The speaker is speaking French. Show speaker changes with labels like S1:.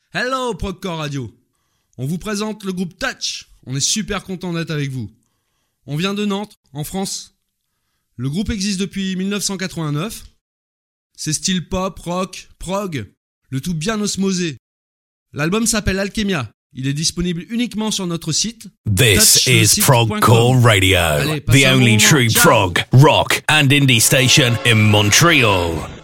S1: Hello Progcore Radio. On vous présente le groupe Touch. On est super content d'être avec vous. On vient de Nantes, en France. Le groupe existe depuis 1989. C'est style pop, rock, prog, le tout bien osmosé. L'album s'appelle Alchemia. Il est disponible uniquement sur notre site.
S2: This is Progcore Radio,
S1: Allez,
S2: the only
S1: bon
S2: true
S1: Ciao.
S2: prog, rock and indie station in Montreal.